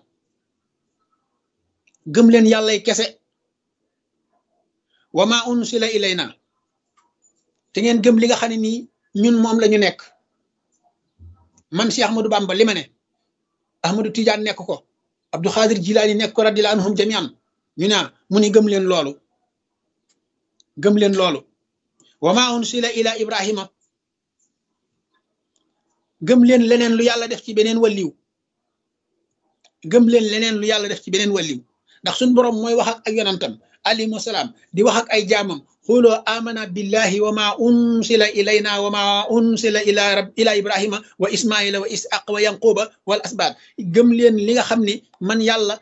gëm leen yàllay kese wa ma unsila ilayna te ngeen gëm li nga xam ne nii ñun moom la ñu nekk man Cheikh Ahmadou Bamba li ma ne Ahmadou Tidiane nekk ko Abdou Khadir Jilani nekk ko radiyallahu anhum jami'an ñu ne mu ni gëm leen loolu gëm leen loolu wa ma unsila ila Ibrahima gëm leen leneen lu yàlla def ci beneen wàlliw gëm leen leneen lu yàlla def ci beneen wàlliw ndax suñ boroom mooy wax ak ak yonantam alayhi salaam di wax ak ay jaamam xooloo amana billahi wa ma unsila ilayna wa ma unsila ila rab ila ibrahima wa ismaila wa ishaq wa yanquba wal asbaat gëm leen li nga xam ni man yàlla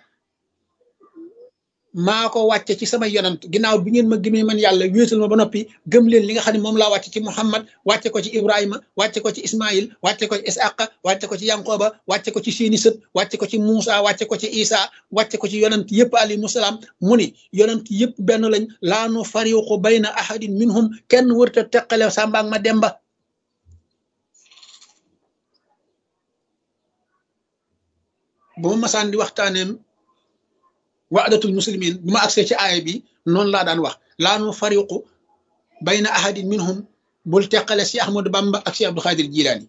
maa ko wàcce ci sama yonant ginnaaw bi ngeen ma gëmee man yàlla wéetal ma ba noppi gëm leen li nga xam ne moom laa wàcce ci muhammad wàcce ko ci ibrahima wàcce ko ci ismail wàcce ko ci ishaqa wàcce ko ci yanqoba wàcce ko ci seeni sët wàcce ko ci muusa wàcce ko ci isa wàcce ko ci yonant yëpp alayhimu salaam mu ni yonant yëpp benn lañ laa nu fariqu bayna ahadin minhum kenn wërta teqale sàmbaag ma demba bu ma masaan di waxtaaneem wa'datul muslimin bu ma agsee ci aaya bi noonu laa daan wax laa nu fariqu bayna ahadin minhum bul teqale si Ahmadou Bamba ak si Abdou Khadir Jilani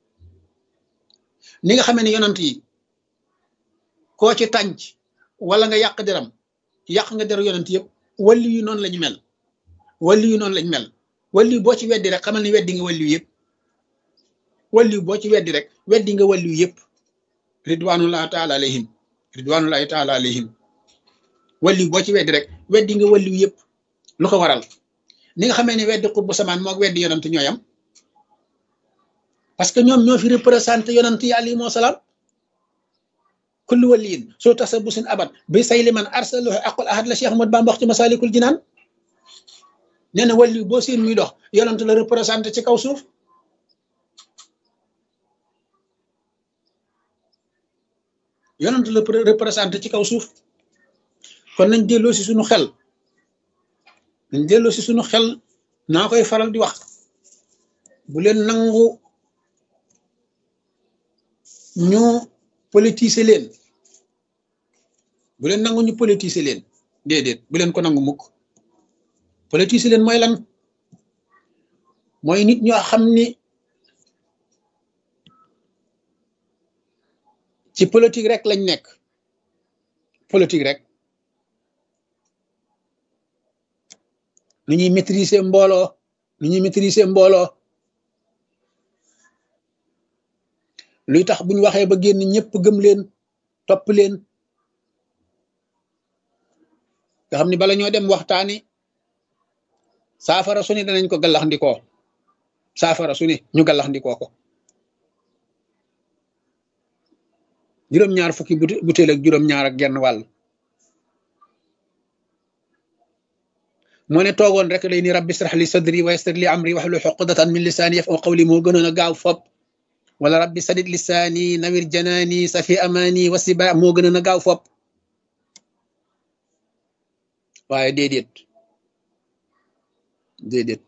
ni nga xamee ne yonant yi koo ci tànc wala nga yàq deram yàq nga deru yonant yëpp walli yu noonu lañu mel walli yu noonu lañu mel walli boo ci weddi rek xamal ni weddi nga walli yu yëpp walli boo ci weddi rek weddi nga walli yu yëpp ridwanullahi taala alayhim ridwanullahi taala alayhim walli boo ci weddi rek weddi nga walli yëpp lu ko waral ni nga xamee ne weddi xutbu samaan moog weddi yonant ñooyam parce que ñoom ñoo fi représenté yonant yi alayhimu salaam kullu waliyin soo tasa busin abat bi say liman arsaluhu aqul ahad la Cheikh Ahmadou Bamba wax ci masalikul jinaan nee na walli boo seen muy dox yonant la représenté ci kaw suuf yonant la représenté ci kaw suuf kon nañ delloo si suñu xel nañ delloo si suñu xel naa koy faral di wax bu leen nangu ñu politiser leen bu leen nangu ñu politiser leen déedéet bu leen ko nangu mukk politiser leen mooy lan mooy nit ñoo xam ni ci politique rek lañ nekk politique rek nu ñuy maîtriser mbooloo nu ñuy maîtriser mbooloo luy tax bu ñu waxee ba génn ñëpp gëm leen topp leen nga xam ni bala ñoo dem waxtaani saafara su ne danañ ko gallaxndikoo saafara su ne ñu gallaxndikoo ko juróom-ñaar fukki butéel ak juróom-ñaar ak genn wàll moo ne toogoon rek lay ni rabbi israh li sadri wa yassir li amri wahlul uqdatan min lisaani yafqahu qawli moo gënoon a gaaw fop wala rabbi sadid lisaani nawir janaani safi amaani wasiba moo gënoon a gaaw fop waaye déedéet déedéet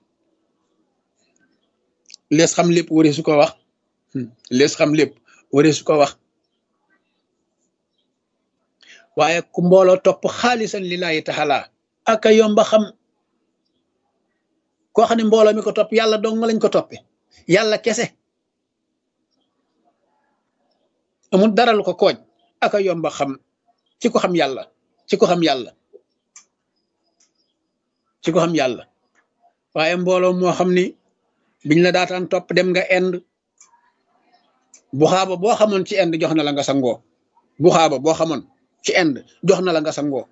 lees xam lépp waree su ko wax lees xam lépp waree su ko wax waaye ku mbooloo topp xaalisan lillahi taala aka yomba xam koo xam ne mbooloo mi ko topp yàlla dong lañ ko toppe yàlla kese amul dara lu ko kooj aka yomba xam ci ko xam yàlla ci ko xam yàlla ci ko xam yàlla waaye mbooloo moo xam ni biñ la daataan topp dem nga ind bu xaaba boo xamoon ci ind jox na la nga sangoo bu xaaba boo xamoon ci ind jox na la nga sangoo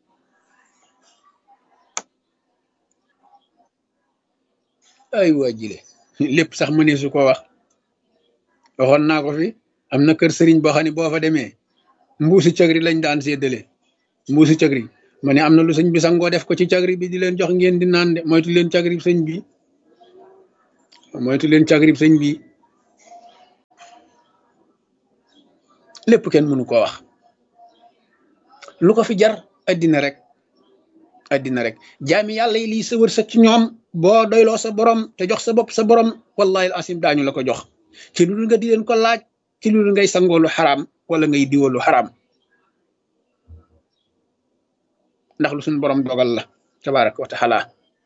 ay waa jile lépp sax mënee su ko wax waxoon naa ko fi am na kër sëriñ boo xam ne boo fa demee mbuusi cëgri lañ daan séddale mbuusi cëgri ma ne am na lu sëñ bi sangoo def ko ci cagri bi di leen jox ngeen di naan de moytu leen cagri sëñ bi moytu leen cagri sëñ bi lépp kenn mënu ko wax lu ko fi jar addina rek addina rek jaami yàlla yi lii sa wërsëg ci ñoom boo doyloo sa borom te jox sa bopp sa borom wallahi al asim daañu la ko jox ci lu dul nga di leen ko laaj ci lu dul ngay sangoo lu xaraam wala ngay diwoo lu xaraam ndax lu suñ borom dogal la tabaraka wa taala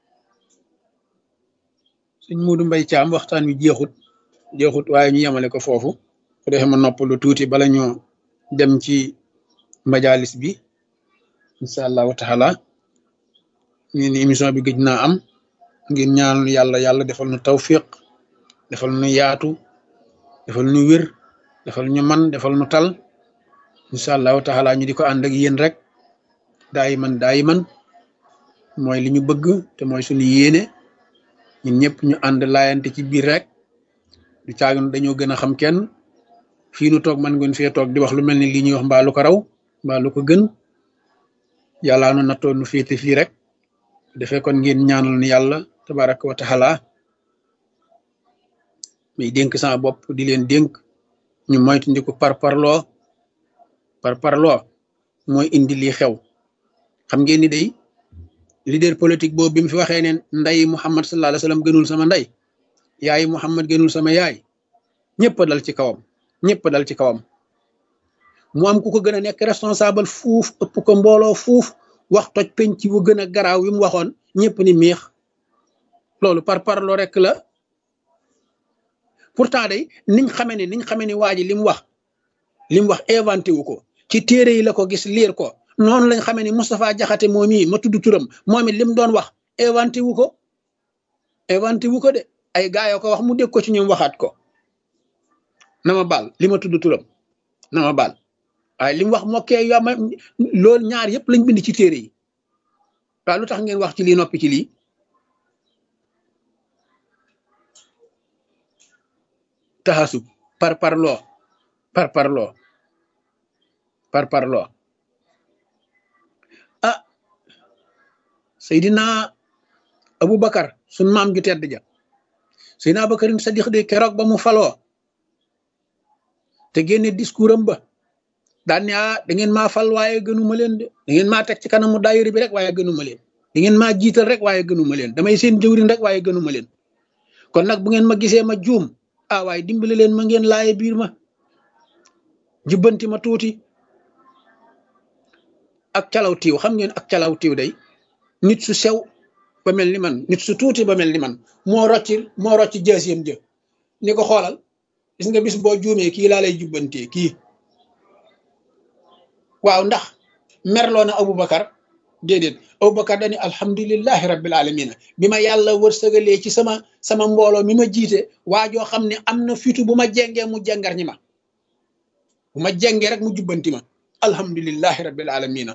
suñ Muudu Mbay Caam waxtaan wi jeexut jeexut waaye ñu yemale ko foofu ko defee ma nopp lu tuuti bala ñoo dem ci majalis bi incha allahu taala ñu ni émission bi gëj naa am ngir ñaanal yàlla yàlla defal nu tawfiq defal nu yaatu defal nu wér defal ñu man defal nu tal incha allahu taala ñu di ko ànd ak yéen rek daayi man daayi man mooy li ñu bëgg te mooy suñu yéene ñun ñëpp ñu ànd laayante ci biir rek du caagun dañoo gën a xam kenn fii nu toog man ngeen fee toog di wax lu mel ni lii ñuy wax mbaa lu ko raw mbaa lu ko gën yàllaa nu nattoo nu féete fii rek defee kon ngeen ñaanal ni yàlla tabaraka wa taala mais dénk sama bopp di leen dénk ñu moytu ndiku par parloo par parloo mooy indi lii xew xam ngeen ni day leader politique boobu bi mu fi waxee ne nday Muhammad sallallahu alayhi wasallam gënul sama nday yaay Muhammad gënul sama yaay ñëpp dal ci kawam ñëpp dal ci kawam mu am ku ko gën a nekk responsable fuuf ëpp ko mbooloo fuuf wax toj penc bu gën a garaaw yu mu waxoon ñëpp ni miix loolu par parloo rek la pourtant day niñ xamee ne niñ xamee ni waa ji li mu wax li mu wax inventé wu ko ci téere yi la ko gis liir ko noonu lañ xamee ni Moustapha Jaxate moom yi ma tudd turam moom it li mu doon wax inventé wu ko inventé wu ko de ay gaa yoo ko wax mu dégg ko ci ñoom waxaat ko na ma baal li ma tudd turam na ma baal waaye li mu wax mokkee yo ma loolu ñaar yëpp lañ bind ci téere yi waaw lu tax ngeen wax ci lii noppi ci lii taxasub par parloo par parloo par parloo ah Seydina Aboubacar sun maam ju tedd ja Seydina Aboubacarin Sadiq de keroog ba mu faloo te génne discours am ba daan ne ah da ngeen maa fal waaye gënuma leen de da ngeen maa teg ci kanamu daayira bi rek waaye gënuma leen da ngeen maa jiital rek waaye gënuma leen damay seen jëwriñ rek waaye gënuma leen kon nag bu ngeen ma gisee ma juum ah waaye dimbali leen ma ngeen laaye biir ma jubbanti ma tuuti ak calaw tiiw xam ngeen ak calaw tiiw day nit su sew ba mel ni man nit su tuuti ba mel ni man moo rocci moo rocci jaasiyam jë ni ko xoolal gis nga bis boo juumee kii laa lay jubbantee kii waaw ndax merloo na Aboubacar déedéet Aboubacar dani alhamdulillahi rabbil alamina bi ma yàlla wërsëgalee ci sama sama mbooloo mi ma jiite waajoo xam ne am na fitu bu ma jengee mu jengar ñi ma bu ma jengee rek mu jubbanti ma alhamdulillahi rabbil alamina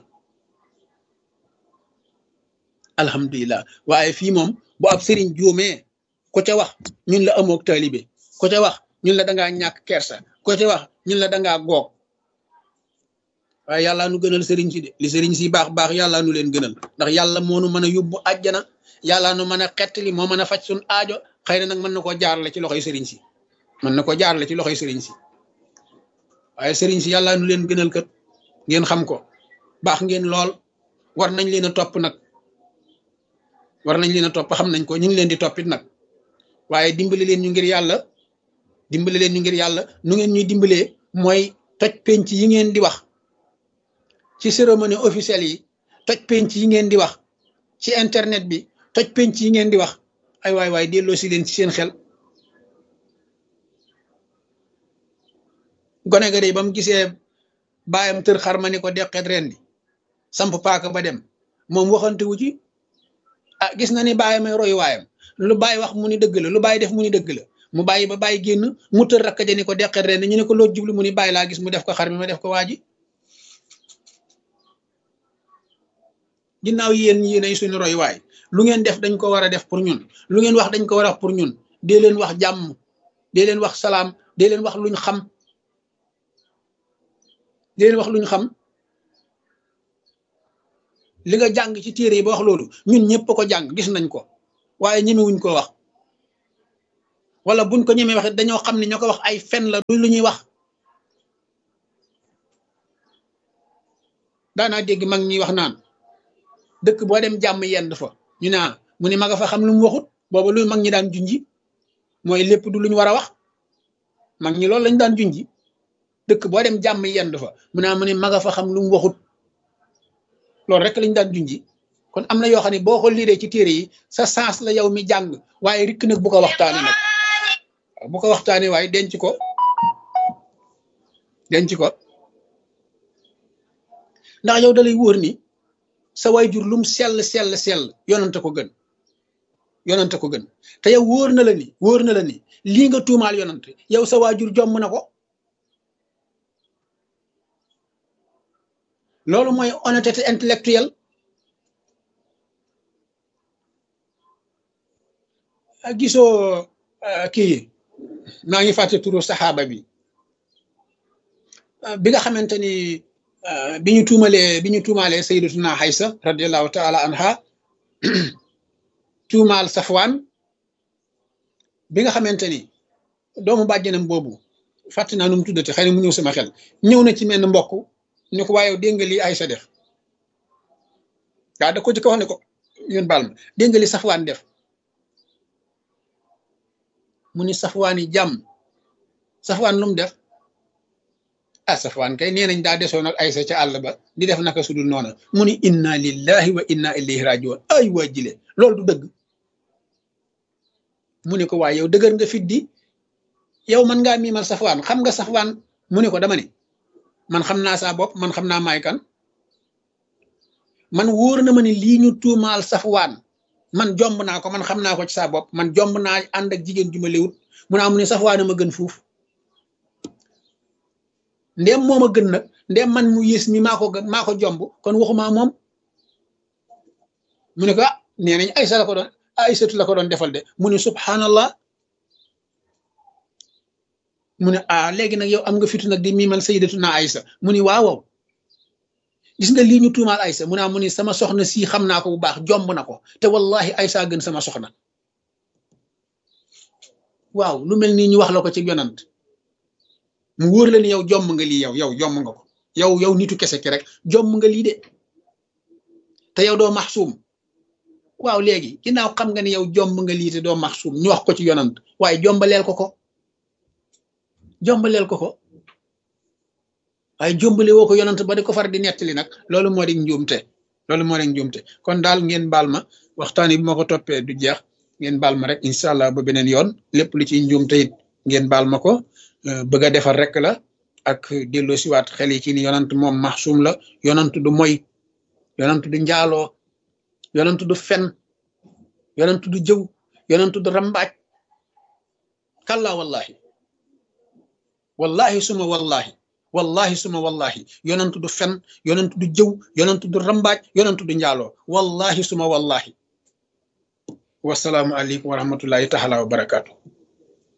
alhamdulillah waaye fii moom bu ab sëriñ juumee ku ca wax ñun la amook taalibe ku ca wax ñun la dangaa ñàkk kersa ku ca wax ñun la dangaa goog waaye yàlla nu gënal sëriñ si de li sëriñ si baax baax yàlla nu leen gënal ndax yàlla moo nu mën a yóbbu àjjana yàlla nu mën a xettali moo mën a faj suñ aajo xëy na nag mën na koo jaarale ci loxoy sëriñ si mën na koo jaarale ci loxoy sëriñ si waaye sëriñ si yàlla nu leen gënal kat ngeen xam ko baax ngeen lool war nañ leen a topp nag war nañ leen a topp xam nañ ko ñu ngi leen di toppit nag waaye dimbali leen ñu ngir yàlla dimbali leen ñu ngir yàlla nu ngeen ñuy dimbalee mooy toj penc yi ngeen di wax ci cérémonie officielle yi toj penc yi ngeen di wax ci internet bi toj penc yi ngeen di wax ay waay waay delloo si leen ci seen xel gone ga de ba mu gisee baayam tër xar ma ni ko deqeet ren di samp paaka ba dem moom waxante wu ci ah gis na ni baayam ay roy waayam lu bàyyi wax mu ni dëgg la lu bàyyi def mu ni dëgg la mu bàyyi ba bàyyi génn mu tër rakk ja ni ko deqeet ren ñu ne ko loo jublu mu ni bàyyi laa gis mu def ko xar mi ma def ko waa ji ginnaaw yéen yéen ay suñu roy waay lu ngeen def dañ ko war a def pour ñun lu ngeen wax dañ ko war a wax pour ñun dee leen wax jàmm dee leen wax salaam dee leen wax luñ xam dee leen wax luñ xam li nga jàng ci téere yi ba wax loolu ñun ñëpp ko jàng gis nañ ko waaye ñemewuñ ko wax wala buñ ko ñemee wax dañoo xam ne ñoo ko wax ay fen la du lu ñuy wax. daanaa dégg mag ñi wax naan dëkk boo dem jàmm yend fa ñu naa mu ne ma nga fa xam lu mu waxut booba lu mag ñi daan junji mooy lépp du lu ñu war a wax mag ñi loolu lañu daan junji dëkk boo dem jàmm yend fa mu naa mu ne ma nga fa xam lu mu waxut loolu rek lañu daan junji kon am na yoo xam ne boo ko liiree ci téere yi sa sens la yow mi jàng waaye rikk nag bu ko waxtaane nag bu ko waxtaane waaye denc ko denc ko ndax yow dalay wóor ni sa waajur lum sell sell sell yonante ko gën yonante ko gën te yow wóor na la ni wóor na la ni lii nga tuumaal yonante yow sa waajur jomm na ko loolu mooy honnêteté intellectuelle gisoo kii maa ngi fàtte turu saxaaba bi bi nga xamante ni bi ñu tuumalee bi ñu tuumaalee sayyidatuna Aysa radiyallahu taala anha tuumaal Safwaan bi nga xamante ni doomu bàjjenam boobu fàtte naa nu mu tuddati xëy na mu ñëw sama xel ñëw na ci menn mbokk ñu ko waaye dégg nga li Aysa def daa da ko jëkk wax ne ko yéen baal ma dégg nga li Safwaan def mu ni Safwaan yi jàmm Safwaan lu mu def ah Safwaan kay nee nañ daa desoon ak Aysa ca àll ba di def naka sudul noona mu ni inna lillahi wa inna ilayhi rajiun ay waa jile loolu du dëgg mu ne ko waaye yow dëgër nga fit di yow man ngaa miimal Safwaan xam nga Safwaan mu ne ko dama ne man xam naa saa bopp man xam naa maay kan man wóor na ma ne lii ñu tuumaal Safwaan man jomb naa ko man xam naa ko ci saa bopp man jomb naa ànd ak jigéen ju ma léwut mu naa mu ne Safwaan ma gën fuuf ndéem moom a gën nag ndéem man mu yées mi maa ko gën maa ko jomb kon waxuma moom mu ne ko ah nee nañ Aysa la ko doon Aysatu la ko doon defal de mu ne subhanallah mu ne ah léegi nag yow am nga fitu nag di miimal sayyidatuna Aysa mu ni waaw gis nga lii ñu tuumaal Aysa mu naa mu ni sama soxna sii xam naa ko bu baax jomb na ko te wallahi Aysa gën sama soxna waaw lu mel nii ñu wax la ko ci yonant mu wóor la ni yow jomm nga lii yow yow jomm nga ko yow yow nitu kese ki rek jomm nga lii de te yow doo maxsuum waaw léegi ginnaaw xam nga ni yow jomm nga lii te doo maxsuum ñu wax ko ci yonant waaye jombaleel ko ko jombaleel ko ko waaye jombale woo ko yonant ba di ko far di nettali nag loolu moo di njuumte loolu moo di njuumte kon daal ngeen baal ma waxtaan yi bu ma ko toppee du jeex ngeen baal ma rek incha allah ba beneen yoon lépp lu ci njuumte it ngeen baal ma ko bëgg a defar rek la ak delloo siwaat xel yi ci ni yonant moom maxsuum la yonant du moy yonant du njaaloo yonant du fen yonant du jëw yonant du rambaaj kalla wallahi wallahi suma wallahi wallahi suma wallahi yonant du fen yonant du jëw yonant du rambaaj yonant du njaaloo wallahi suma wallahi wasalaamu aleykum wa rahmatullahi taala wa barakaatu